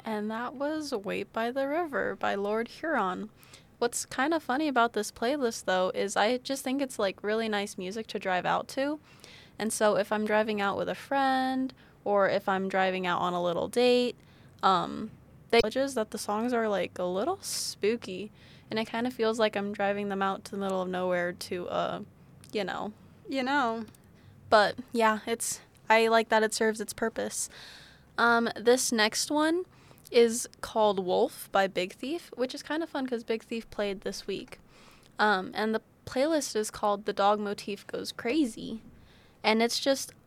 And that was Wait by the River by Lord Huron. What's kind of funny about this playlist, though, is I just think it's like really nice music to drive out to. And so if I'm driving out with a friend or if I'm driving out on a little date, they acknowledges that the songs are like a little spooky. And it kind of feels like I'm driving them out to the middle of nowhere to, you know. You know. But yeah, I like that it serves its purpose. This next one is called Wolf by Big Thief, which is kind of fun because Big Thief played this week. And the playlist is called The Dog Motif Goes Crazy. And it's just